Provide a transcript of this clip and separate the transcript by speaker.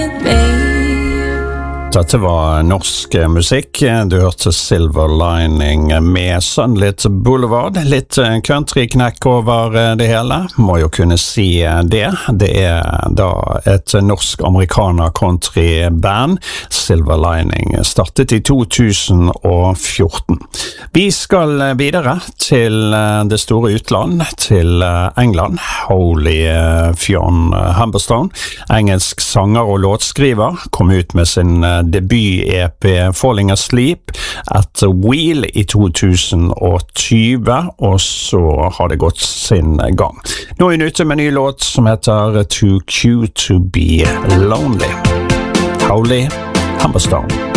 Speaker 1: Dette var norsk musikk. Du hørte Silver Lining med Sunlit Boulevard. Litt country-knekk over det hele. Må jo kunne si det. Det er da et norsk-amerikaner-country-band. Silver Lining startet i 2014. Vi skal videre til det store utland, til England. Holy Fionn Humberstone, engelsk sanger og låtskriver, kom ut med sin debut-EP Falling Asleep etter Wheel i 2020, og så har det gått sin gang. Nå er hun ute med en ny låt som heter Too Cute to Be Lonely. Holy Humberstone.